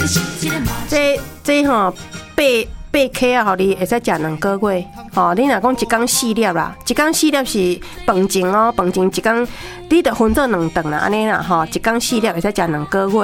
这吼8K 啊，互你会使食2个月。吼，你若讲一工4粒啦，一工4粒是饭前哦，饭前一工，你得分做2顿啦，安尼啦吼，一工4粒会使食2个月。